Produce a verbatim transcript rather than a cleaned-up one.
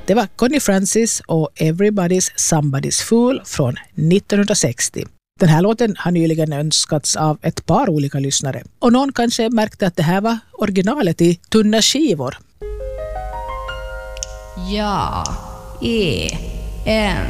Det var Connie Francis och Everybody's Somebody's Fool från nittonhundrasextio. Den här låten har nyligen önskats av ett par olika lyssnare. Och någon kanske märkte att det här var originalet i tunna skivor. Ja, E, N,